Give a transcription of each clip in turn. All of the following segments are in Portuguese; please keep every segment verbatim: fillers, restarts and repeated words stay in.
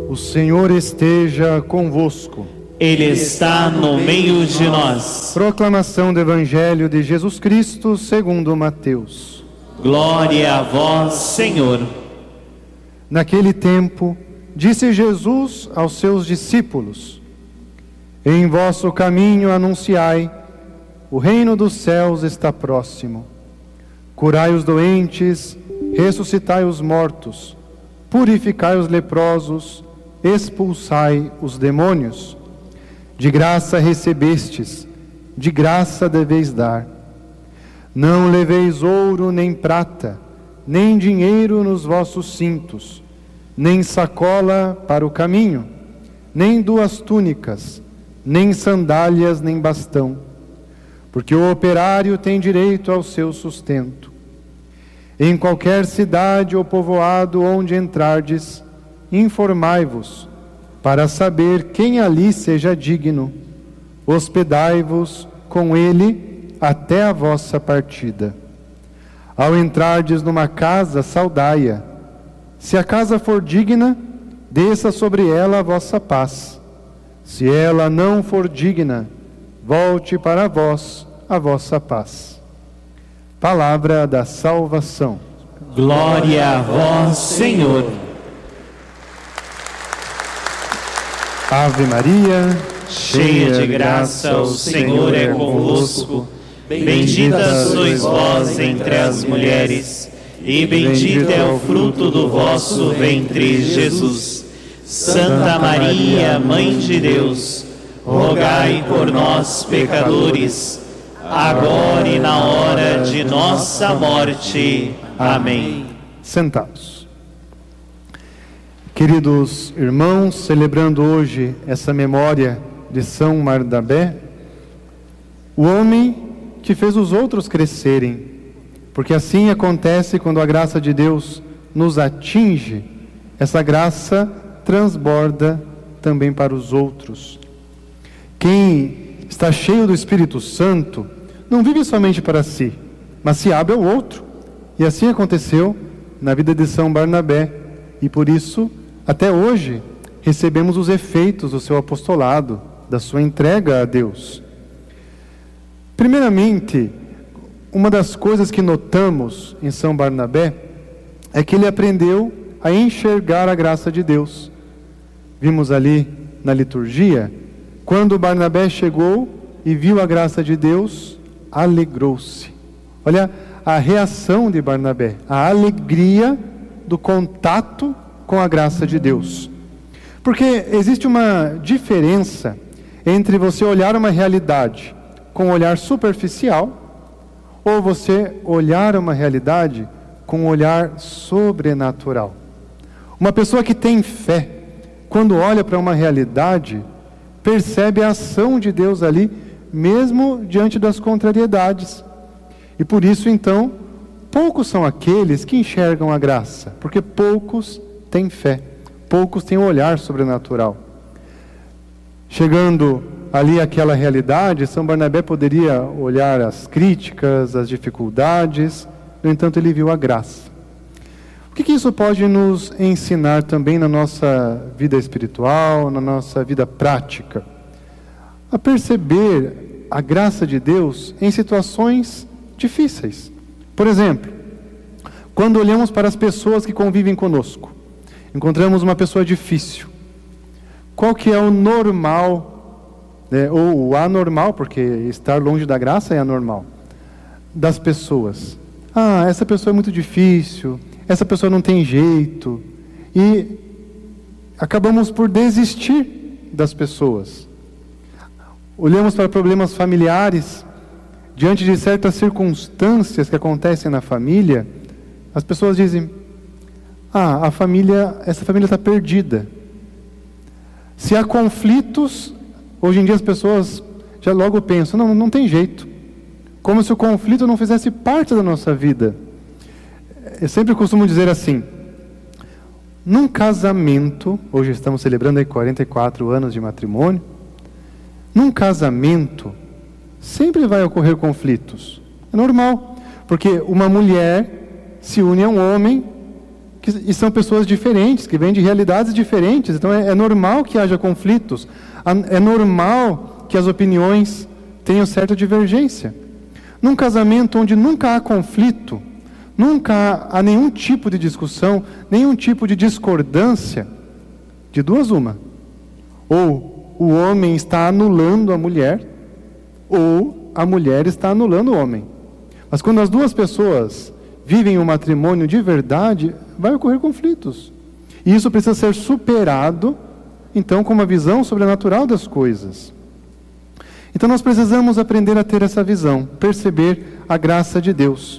O Senhor esteja convosco. Ele está no meio de nós. Proclamação do Evangelho de Jesus Cristo segundo Mateus. Glória a vós, Senhor. Naquele tempo, disse Jesus aos seus discípulos: Em vosso caminho anunciai, o reino dos céus está próximo. Curai os doentes, ressuscitai os mortos, purificai os leprosos, expulsai os demônios. De graça recebestes, de graça deveis dar. Não leveis ouro nem prata, nem dinheiro nos vossos cintos, nem sacola para o caminho, nem duas túnicas, nem sandálias, nem bastão, porque o operário tem direito ao seu sustento. Em qualquer cidade ou povoado onde entrardes, informai-vos, para saber quem ali seja digno. Hospedai-vos com ele até a vossa partida. Ao entrardes numa casa, saudai-a. Se a casa for digna, desça sobre ela a vossa paz. Se ela não for digna, volte para vós a vossa paz. Palavra da salvação. Glória a vós, Senhor. Ave Maria, cheia de graça, o Senhor é convosco. Bendita sois vós entre as mulheres, e bendito é o fruto do vosso ventre, Jesus. Santa Maria, Mãe de Deus, rogai por nós, pecadores, agora e na hora de nossa morte. Amém. Sentados. Queridos irmãos, celebrando hoje essa memória de São Barnabé, o homem que fez os outros crescerem, porque assim acontece quando a graça de Deus nos atinge, essa graça transborda também para os outros. Quem está cheio do Espírito Santo não vive somente para si, mas se abre ao outro. E assim aconteceu na vida de São Barnabé, e por isso, até hoje, recebemos os efeitos do seu apostolado, da sua entrega a Deus. Primeiramente, uma das coisas que notamos em São Barnabé é que ele aprendeu a enxergar a graça de Deus. Vimos ali na liturgia, quando Barnabé chegou e viu a graça de Deus, alegrou-se. Olha a reação de Barnabé, a alegria do contato com a graça de Deus. Porque existe uma diferença entre você olhar uma realidade com um olhar superficial, ou você olhar uma realidade com um olhar sobrenatural. Uma pessoa que tem fé, quando olha para uma realidade, percebe a ação de Deus ali, mesmo diante das contrariedades. E por isso, então, poucos são aqueles que enxergam a graça, porque poucos têm fé, poucos têm um olhar sobrenatural. Chegando ali àquela realidade, São Barnabé poderia olhar as críticas, as dificuldades, no entanto ele viu a graça. O que que isso pode nos ensinar também na nossa vida espiritual, na nossa vida prática? A perceber a graça de Deus em situações difíceis. Por exemplo, quando olhamos para as pessoas que convivem conosco, encontramos uma pessoa difícil. Qual que é o normal, né, ou o anormal, porque estar longe da graça é anormal, das pessoas? Ah, essa pessoa é muito difícil, essa pessoa não tem jeito, e acabamos por desistir das pessoas. Olhamos para problemas familiares, diante de certas circunstâncias que acontecem na família, as pessoas dizem: ah, a família, essa família está perdida. Se há conflitos, hoje em dia as pessoas já logo pensam: não, não tem jeito. Como se o conflito não fizesse parte da nossa vida. Eu sempre costumo dizer assim: num casamento, hoje estamos celebrando aí quarenta e quatro anos de matrimônio, num casamento sempre vai ocorrer conflitos. É normal, porque uma mulher se une a um homem que, e são pessoas diferentes, que vêm de realidades diferentes. Então é, é normal que haja conflitos, é normal que as opiniões tenham certa divergência. Num casamento onde nunca há conflito, nunca há nenhum tipo de discussão, nenhum tipo de discordância, de duas uma: ou o homem está anulando a mulher, ou a mulher está anulando o homem. Mas quando as duas pessoas vivem um matrimônio de verdade, vai ocorrer conflitos. E isso precisa ser superado, então, com uma visão sobrenatural das coisas. Então nós precisamos aprender a ter essa visão, perceber a graça de Deus.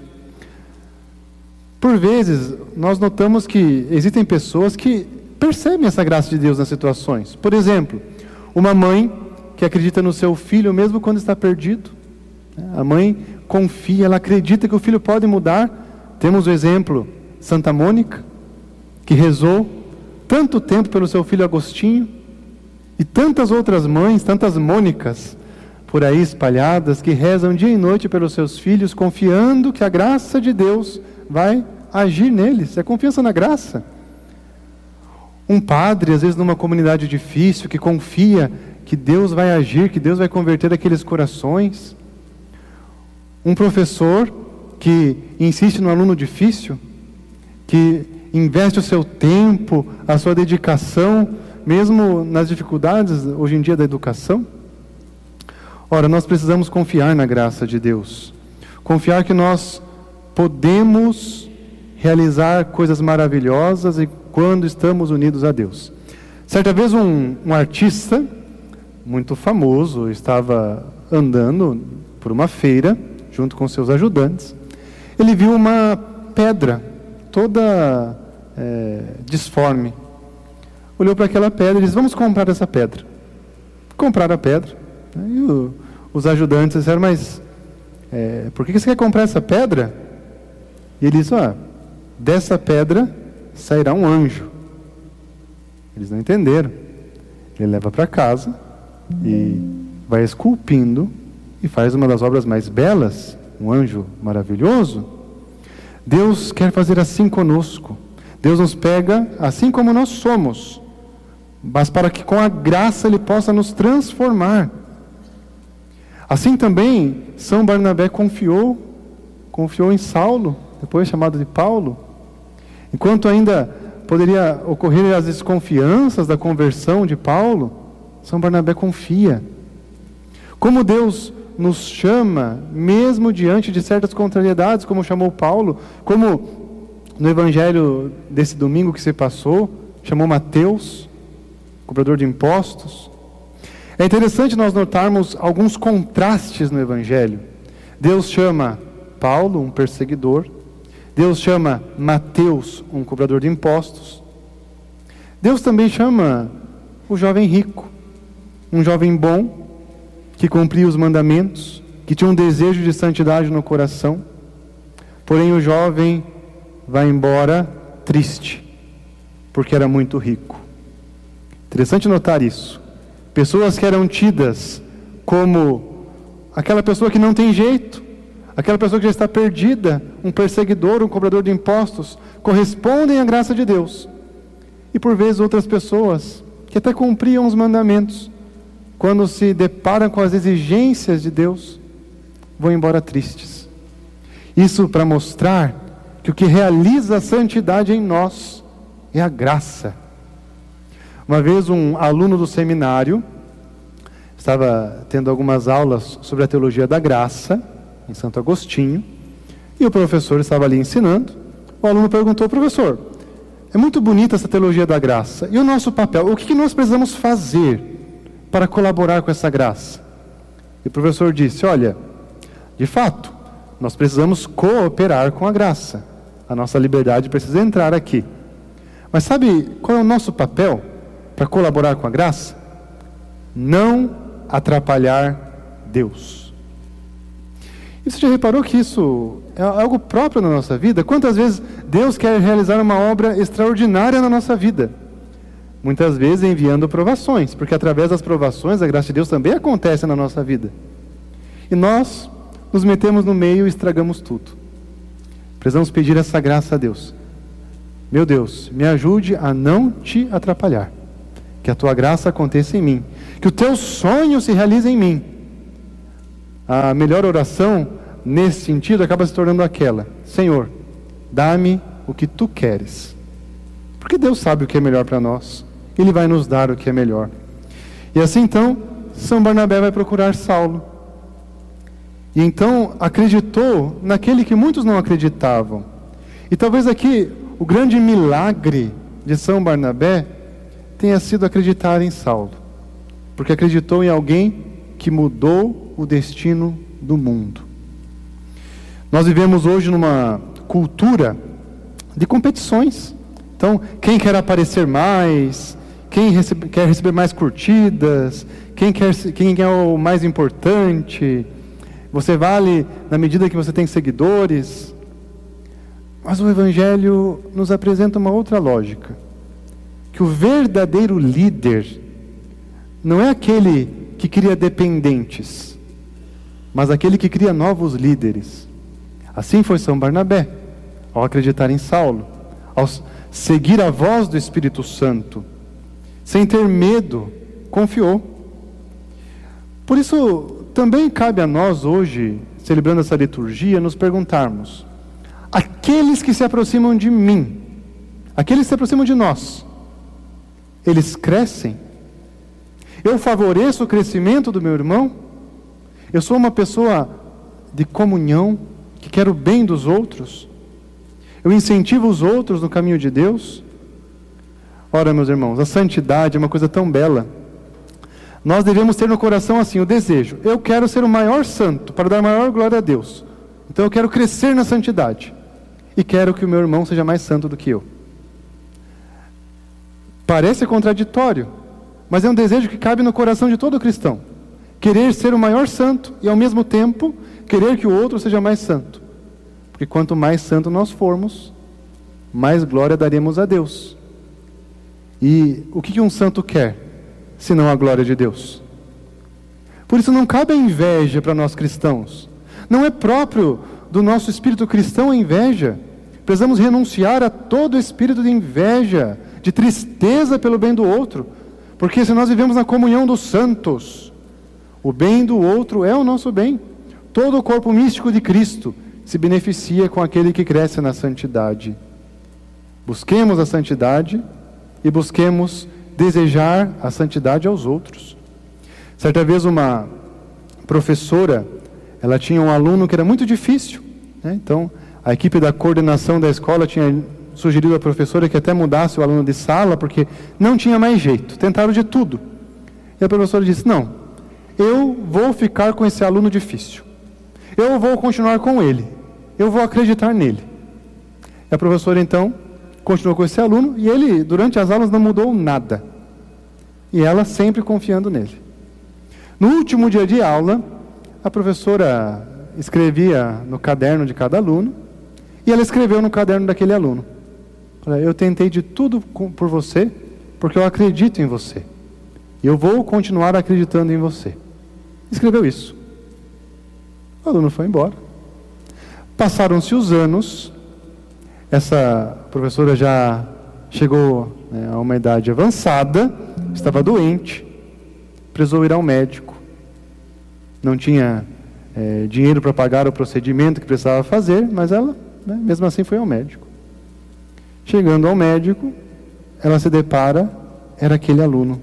Por vezes, nós notamos que existem pessoas que percebem essa graça de Deus nas situações. Por exemplo, uma mãe que acredita no seu filho mesmo quando está perdido. A mãe confia, ela acredita que o filho pode mudar. Temos o exemplo, Santa Mônica, que rezou tanto tempo pelo seu filho Agostinho, e tantas outras mães, tantas Mônicas, por aí espalhadas, que rezam dia e noite pelos seus filhos, confiando que a graça de Deus vai agir neles. É confiança na graça. Um padre, às vezes numa comunidade difícil, que confia que Deus vai agir, que Deus vai converter aqueles corações. Um professor que insiste no aluno difícil, que investe o seu tempo, a sua dedicação, mesmo nas dificuldades hoje em dia da educação. Ora, nós precisamos confiar na graça de Deus, confiar que nós podemos realizar coisas maravilhosas e quando estamos unidos a Deus. Certa vez um, um artista muito famoso estava andando por uma feira junto com seus ajudantes. Ele viu uma pedra toda é, disforme. Olhou para aquela pedra e disse: vamos comprar essa pedra. Compraram a pedra. E o, os ajudantes disseram: mas é, por que você quer comprar essa pedra? E ele disse: ah, dessa pedra sairá um anjo. Eles não entenderam. Ele leva para casa e vai esculpindo e faz uma das obras mais belas, um anjo maravilhoso. Deus quer fazer assim conosco. Deus nos pega assim como nós somos, mas para que com a graça Ele possa nos transformar. Assim também São Barnabé confiou, confiou em Saulo, depois chamado de Paulo. Enquanto ainda poderia ocorrer as desconfianças da conversão de Paulo, São Barnabé confia. Como Deus nos chama, mesmo diante de certas contrariedades, como chamou Paulo, como no evangelho desse domingo que se passou, chamou Mateus, cobrador de impostos. É interessante nós notarmos alguns contrastes no evangelho. Deus chama Paulo, um perseguidor. Deus chama Mateus, um cobrador de impostos. Deus também chama o jovem rico, um jovem bom, que cumpria os mandamentos, que tinha um desejo de santidade no coração. Porém o jovem vai embora triste, porque era muito rico. Interessante notar isso. Pessoas que eram tidas como aquela pessoa que não tem jeito, aquela pessoa que já está perdida, um perseguidor, um cobrador de impostos, correspondem à graça de Deus. E por vezes outras pessoas que até cumpriam os mandamentos, quando se deparam com as exigências de Deus, vão embora tristes. Isso para mostrar que o que realiza a santidade em nós é a graça. Uma vez um aluno do seminário estava tendo algumas aulas sobre a teologia da graça, em Santo Agostinho, e o professor estava ali ensinando. O aluno perguntou: professor, é muito bonita essa teologia da graça, e o nosso papel? O que nós precisamos fazer para colaborar com essa graça? E o professor disse: olha, de fato, nós precisamos cooperar com a graça. A nossa liberdade precisa entrar aqui. Mas sabe qual é o nosso papel para colaborar com a graça? Não atrapalhar Deus. E você já reparou que isso é algo próprio na nossa vida? Quantas vezes Deus quer realizar uma obra extraordinária na nossa vida? Muitas vezes enviando provações, porque através das provações a graça de Deus também acontece na nossa vida. E nós nos metemos no meio e estragamos tudo. Precisamos pedir essa graça a Deus. Meu Deus, me ajude a não te atrapalhar. Que a tua graça aconteça em mim. Que o teu sonho se realize em mim. A melhor oração, nesse sentido, acaba se tornando aquela: Senhor, dá-me o que tu queres. Porque Deus sabe o que é melhor para nós. Ele vai nos dar o que é melhor. E assim então, São Barnabé vai procurar Saulo. E então acreditou naquele que muitos não acreditavam. E talvez aqui o grande milagre de São Barnabé tenha sido acreditar em Saulo. Porque acreditou em alguém que mudou o destino do mundo. Nós vivemos hoje numa cultura de competições. Então, quem quer aparecer mais, quem recebe, quer receber mais curtidas, quem, quer, quem é o mais importante, você vale na medida que você tem seguidores. Mas o Evangelho nos apresenta uma outra lógica, que o verdadeiro líder não é aquele que cria dependentes, mas aquele que cria novos líderes. Assim foi São Barnabé, ao acreditar em Saulo, ao seguir a voz do Espírito Santo, sem ter medo, confiou. Por isso, também cabe a nós hoje, celebrando essa liturgia, nos perguntarmos: aqueles que se aproximam de mim, aqueles que se aproximam de nós, eles crescem? Eu favoreço o crescimento do meu irmão? Eu sou uma pessoa de comunhão, que quer o bem dos outros? Eu incentivo os outros no caminho de Deus? Ora, meus irmãos, a santidade é uma coisa tão bela. Nós devemos ter no coração assim, o desejo: eu quero ser o maior santo, para dar maior glória a Deus. Então eu quero crescer na santidade. E quero que o meu irmão seja mais santo do que eu. Parece contraditório, mas é um desejo que cabe no coração de todo cristão. Querer ser o maior santo e ao mesmo tempo querer que o outro seja mais santo. Porque quanto mais santo nós formos, mais glória daremos a Deus. E o que um santo quer, senão a glória de Deus? Por isso não cabe a inveja para nós cristãos. Não é próprio do nosso espírito cristão a inveja. Precisamos renunciar a todo espírito de inveja, de tristeza pelo bem do outro. Porque se nós vivemos na comunhão dos santos, o bem do outro é o nosso bem. Todo o corpo místico de Cristo se beneficia com aquele que cresce na santidade. Busquemos a santidade e busquemos desejar a santidade aos outros. Certa vez uma professora, ela tinha um aluno que era muito difícil, né? Então a equipe da coordenação da escola tinha sugerido à professora que até mudasse o aluno de sala, porque não tinha mais jeito, tentaram de tudo. E a professora disse: não, eu vou ficar com esse aluno difícil, eu vou continuar com ele, eu vou acreditar nele. E a professora então continuou com esse aluno, e ele durante as aulas não mudou nada, e ela sempre confiando nele. No último dia de aula, a professora escrevia no caderno de cada aluno, e ela escreveu no caderno daquele aluno: eu tentei de tudo por você, porque eu acredito em você, e eu vou continuar acreditando em você. Escreveu isso. O aluno foi embora. Passaram-se os anos, essa professora já chegou, né, a uma idade avançada, estava doente, precisou ir ao médico, não tinha é, dinheiro para pagar o procedimento que precisava fazer, mas ela, né, mesmo assim foi ao médico. Chegando ao médico, ela se depara, era aquele aluno.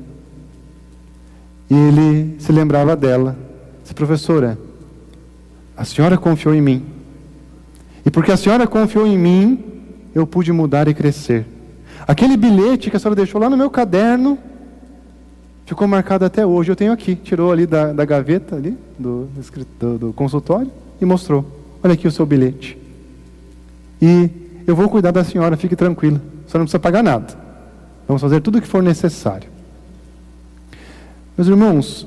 E ele se lembrava dela. Disse: professora, a senhora confiou em mim. E porque a senhora confiou em mim, eu pude mudar e crescer. Aquele bilhete que a senhora deixou lá no meu caderno, ficou marcado até hoje. Eu tenho aqui. Tirou ali da, da gaveta ali, do, do, do consultório, e mostrou: olha aqui o seu bilhete. E eu vou cuidar da senhora, fique tranquila. A senhora não precisa pagar nada. Vamos fazer tudo o que for necessário. Meus irmãos,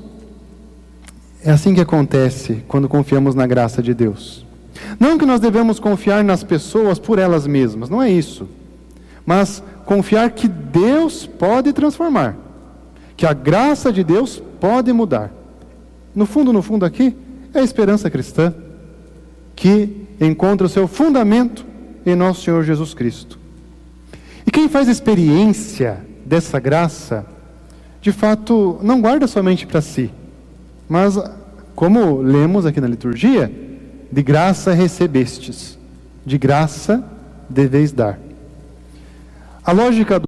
é assim que acontece quando confiamos na graça de Deus. Não que nós devemos confiar nas pessoas por elas mesmas, não é isso. Mas confiar que Deus pode transformar, que a graça de Deus pode mudar. No fundo, no fundo aqui, é a esperança cristã, que encontra o seu fundamento em nosso Senhor Jesus Cristo. E quem faz experiência dessa graça, de fato, não guarda somente para si, mas, como lemos aqui na liturgia, de graça recebestes, de graça deveis dar. A lógica do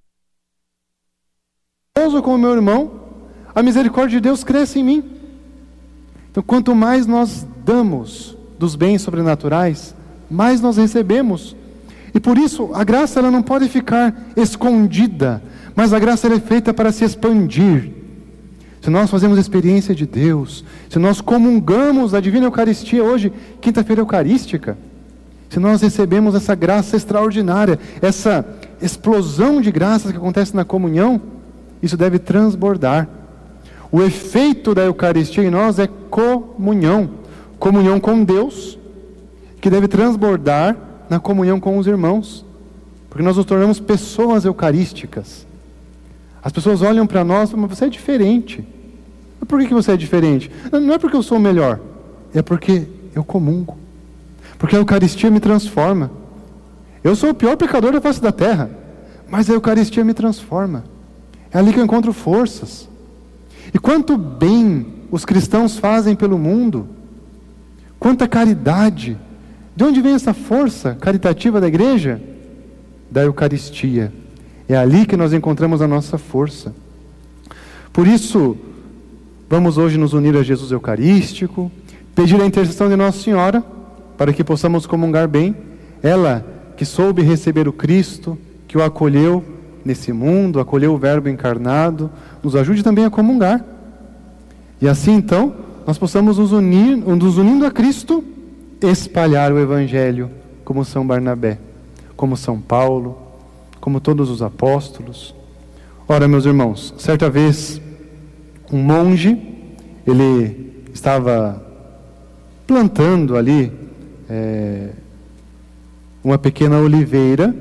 como meu irmão, a misericórdia de Deus cresce em mim. Então, quanto mais nós damos dos bens sobrenaturais, mais nós recebemos. E por isso, a graça ela não pode ficar escondida, mas a graça ela é feita para se expandir. Se nós fazemos experiência de Deus, se nós comungamos a Divina Eucaristia hoje, quinta-feira eucarística, se nós recebemos essa graça extraordinária, essa explosão de graças que acontece na comunhão, isso deve transbordar. O efeito da Eucaristia em nós é comunhão, comunhão com Deus, que deve transbordar na comunhão com os irmãos, porque nós nos tornamos pessoas eucarísticas. As pessoas olham para nós e falam, mas você é diferente. Mas por que você é diferente? Não é porque eu sou melhor, é porque eu comungo, porque a Eucaristia me transforma. Eu sou o pior pecador da face da terra, mas a Eucaristia me transforma. É ali que eu encontro forças. E quanto bem os cristãos fazem pelo mundo, quanta caridade. De onde vem essa força caritativa da igreja? Da Eucaristia. É ali que nós encontramos a nossa força. Por isso, vamos hoje nos unir a Jesus Eucarístico, pedir a intercessão de Nossa Senhora, para que possamos comungar bem. Ela que soube receber o Cristo, que o acolheu nesse mundo, acolheu o Verbo encarnado, nos ajude também a comungar. E assim então, nós possamos nos unir, nos unindo a Cristo, espalhar o Evangelho, como São Barnabé, como São Paulo, como todos os apóstolos. Ora, meus irmãos, certa vez, um monge, ele estava plantando ali é, uma pequena oliveira,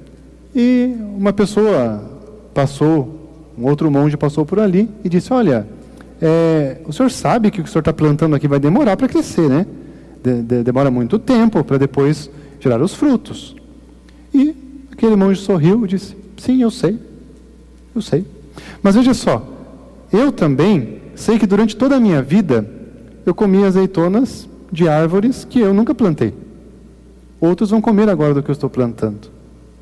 e uma pessoa passou, um outro monge passou por ali e disse, olha, é, o senhor sabe que o que o senhor está plantando aqui vai demorar para crescer, né? De, de, demora muito tempo para depois gerar os frutos. E aquele monge sorriu e disse, sim, eu sei, eu sei. Mas veja só, eu também sei que durante toda a minha vida, eu comi azeitonas de árvores que eu nunca plantei. Outros vão comer agora do que eu estou plantando.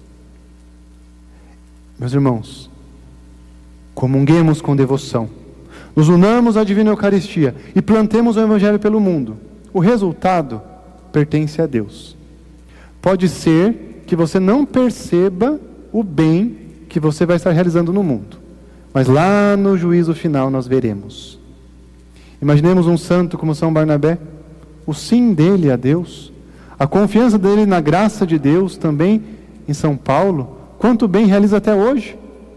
Meus irmãos, comunguemos com devoção, nos unamos à Divina Eucaristia e plantemos o Evangelho pelo mundo. O resultado pertence a Deus. Pode ser que você não perceba o bem que você vai estar realizando no mundo, mas lá no juízo final nós veremos. Imaginemos um santo como São Barnabé, o sim dele a Deus, a confiança dele na graça de Deus também em São Paulo, quanto bem realiza até hoje.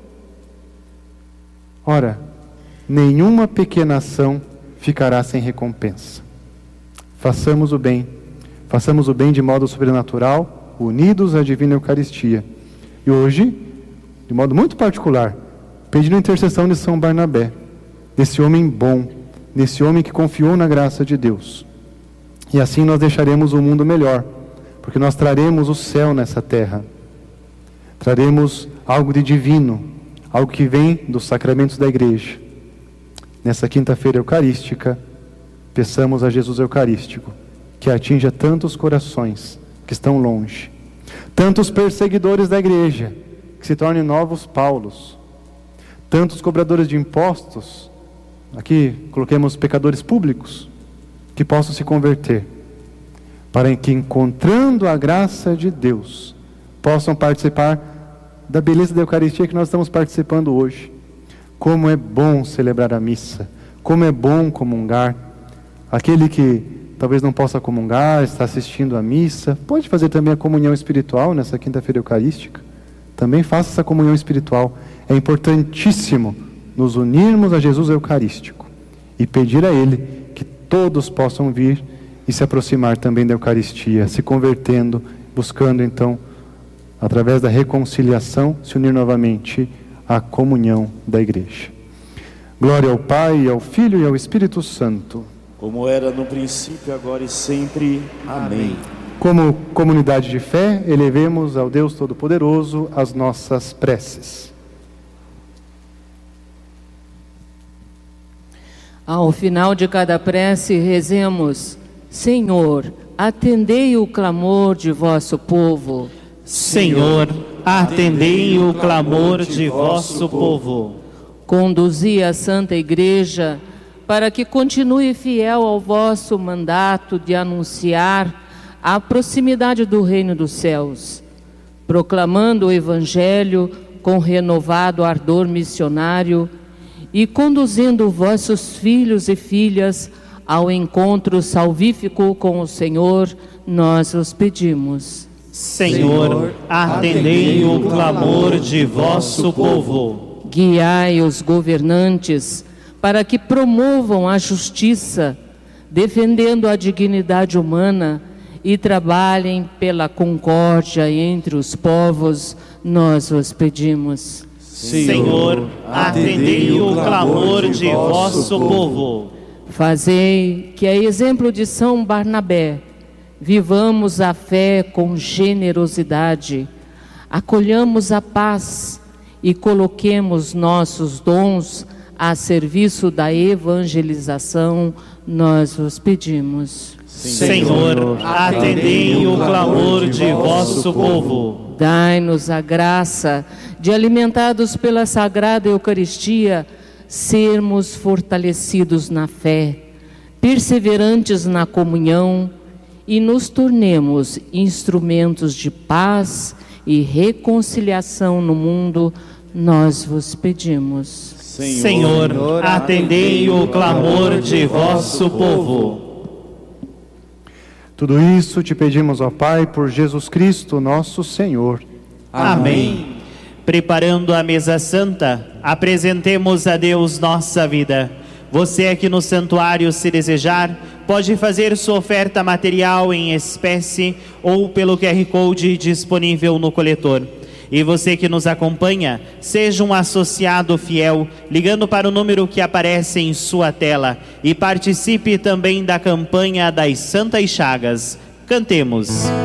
Ora, nenhuma pequena ação ficará sem recompensa. Façamos o bem, façamos o bem de modo sobrenatural, unidos à Divina Eucaristia. E hoje, de modo muito particular, pedindo a intercessão de São Barnabé, desse homem bom, desse homem que confiou na graça de Deus. E assim nós deixaremos o mundo melhor, porque nós traremos o céu nessa terra. Traremos algo de divino, algo que vem dos sacramentos da igreja. Nessa quinta-feira eucarística, peçamos a Jesus Eucarístico que atinja tantos corações que estão longe, tantos perseguidores da igreja que se tornem novos Paulos, tantos cobradores de impostos, aqui coloquemos pecadores públicos, que possam se converter, para que, encontrando a graça de Deus, possam participar da beleza da Eucaristia que nós estamos participando hoje. Como é bom celebrar a missa, como é bom comungar. Aquele que talvez não possa comungar, está assistindo a missa, pode fazer também a comunhão espiritual nessa quinta-feira eucarística. Também faça essa comunhão espiritual. É importantíssimo nos unirmos a Jesus Eucarístico e pedir a Ele que todos possam vir e se aproximar também da Eucaristia, se convertendo, buscando então, através da reconciliação, se unir novamente à comunhão da Igreja. Glória ao Pai, ao Filho e ao Espírito Santo. Como era no princípio, agora e sempre. Amém. Como comunidade de fé, elevemos ao Deus Todo-Poderoso as nossas preces. Ao final de cada prece, rezemos: Senhor, atendei o clamor de vosso povo. Senhor, atendei o clamor de vosso povo. Conduzi a Santa Igreja para que continue fiel ao vosso mandato de anunciar a proximidade do reino dos céus, proclamando o Evangelho com renovado ardor missionário e conduzindo vossos filhos e filhas ao encontro salvífico com o Senhor, nós os pedimos. Senhor, atendei o clamor de vosso povo. Guiai os governantes para que promovam a justiça, defendendo a dignidade humana e trabalhem pela concórdia entre os povos, nós os pedimos. Senhor, atendei o clamor de vosso povo. Fazei que, a exemplo de São Barnabé, vivamos a fé com generosidade, acolhamos a paz e coloquemos nossos dons a serviço da evangelização, nós os pedimos. Senhor, atendei o clamor de vosso povo. Dai-nos a graça de, alimentados pela Sagrada Eucaristia, sermos fortalecidos na fé, perseverantes na comunhão e nos tornemos instrumentos de paz e reconciliação no mundo, nós vos pedimos. Senhor, atendei o clamor de vosso povo. Tudo isso te pedimos, ó Pai, por Jesus Cristo, nosso Senhor. Amém. Preparando a mesa santa, apresentemos a Deus nossa vida. Você aqui no santuário, se desejar, pode fazer sua oferta material em espécie ou pelo Q R Code disponível no coletor. E você que nos acompanha, seja um associado fiel, ligando para o número que aparece em sua tela e participe também da campanha das Santas Chagas. Cantemos.